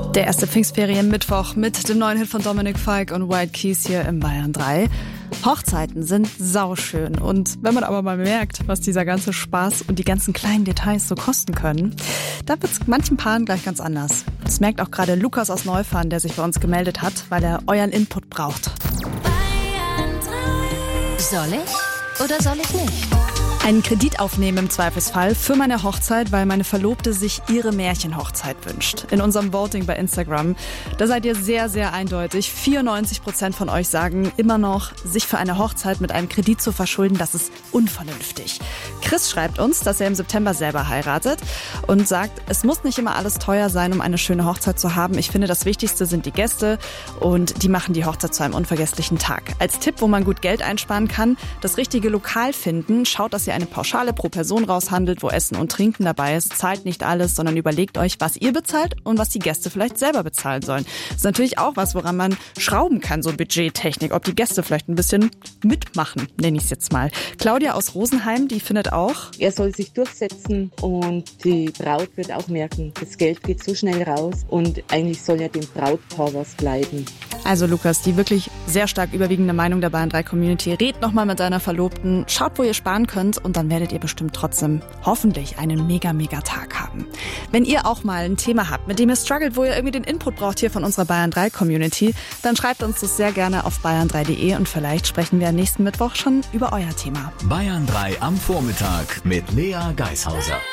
Der erste Pfingstferien-Mittwoch mit dem neuen Hit von Dominic Fike und White Keys hier im Bayern 3. Hochzeiten sind sauschön und wenn man aber mal merkt, was dieser ganze Spaß und die ganzen kleinen Details so kosten können, da wird's manchen Paaren gleich ganz anders. Das merkt auch gerade Lukas aus Neufahren, der sich bei uns gemeldet hat, weil er euren Input braucht. Soll ich oder soll ich nicht? Einen Kredit aufnehmen im Zweifelsfall für meine Hochzeit, weil meine Verlobte sich ihre Märchenhochzeit wünscht. In unserem Voting bei Instagram, da seid ihr sehr, sehr eindeutig. 94% von euch sagen immer noch, sich für eine Hochzeit mit einem Kredit zu verschulden, das ist unvernünftig. Chris schreibt uns, dass er im September selber heiratet und sagt, es muss nicht immer alles teuer sein, um eine schöne Hochzeit zu haben. Ich finde, das Wichtigste sind die Gäste und die machen die Hochzeit zu einem unvergesslichen Tag. Als Tipp, wo man gut Geld einsparen kann, das richtige Lokal finden. Schaut, dass ihr eine Pauschale pro Person raushandelt, wo Essen und Trinken dabei ist. Zahlt nicht alles, sondern überlegt euch, was ihr bezahlt und was die Gäste vielleicht selber bezahlen sollen. Das ist natürlich auch was, woran man schrauben kann, so Budgettechnik. Ob die Gäste vielleicht ein bisschen mitmachen, nenne ich es jetzt mal. Claudia aus Rosenheim, die findet auch, er soll sich durchsetzen und die Braut wird auch merken, das Geld geht so schnell raus und eigentlich soll ja dem Brautpaar was bleiben. Also Lukas, die wirklich sehr stark überwiegende Meinung der Bayern 3 Community. Red nochmal mit deiner Verlobten, schaut, wo ihr sparen könnt und dann werdet ihr bestimmt trotzdem hoffentlich einen mega Tag haben. Wenn ihr auch mal ein Thema habt, mit dem ihr struggelt, wo ihr irgendwie den Input braucht hier von unserer Bayern 3 Community, dann schreibt uns das sehr gerne auf bayern3.de und vielleicht sprechen wir am nächsten Mittwoch schon über euer Thema. Bayern 3 am Vormittag mit Lea Geishauser.